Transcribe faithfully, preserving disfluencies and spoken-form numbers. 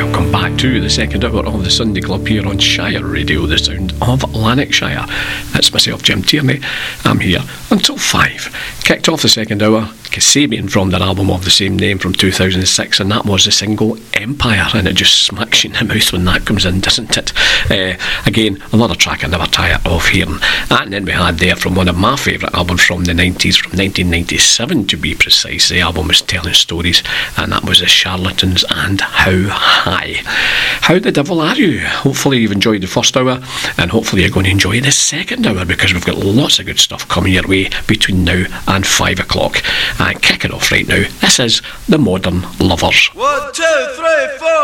welcome back to the second hour of the Sunday Club here on Shire Radio, the sound of Lanarkshire. It's myself, Jim Tierney. I'm here until five. Kicked off the second hour, Kasabian from their album of the same name from two thousand six, and that was the single Empire, and it just smacks you in the mouth when that comes in, doesn't it? Uh, again, another track I never tire of hearing. And then we had there from one of my favourite albums from the nineties, from nineteen ninety-seven to be precise. The album was Telling Stories, and that was The Charlatans and How High. How the devil are you? Hopefully you've enjoyed the first hour, and hopefully you're going to enjoy the second hour, because we've got lots of good stuff coming your way between now and five o'clock. And kicking off right now, this is The Modern Lovers. One, two, three, four.